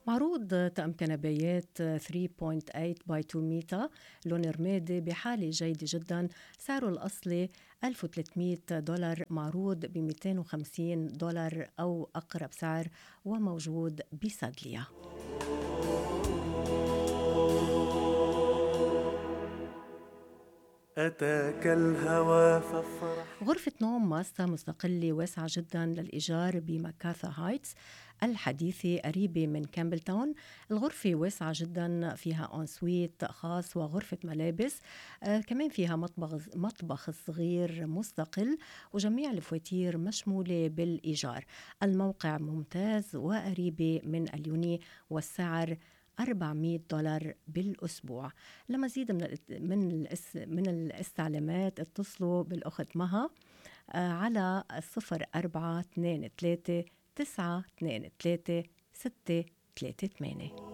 معروض طقم كنبايات 3.8 باي 2 متر لون رمادي بحالة جيدة جدا، سعره الأصلي $1300، معروض $250 أو أقرب سعر، وموجود بصيدلية. أتاك الهوى فافرح. غرفة نوم ماستا مستقلة واسعة جدا للإيجار بماكاثا هايتس الحديثة قريبة من كامبلتاون. الغرفة واسعة جدا، فيها أنسويت خاص وغرفة ملابس، كمان فيها مطبخ صغير مستقل، وجميع الفواتير مشمولة بالإيجار. الموقع ممتاز وقريبة من اليوني، والسعر $400 بالأسبوع. لمزيد من الاستعلامات اتصلوا بالأخت مها على 0423 923 638.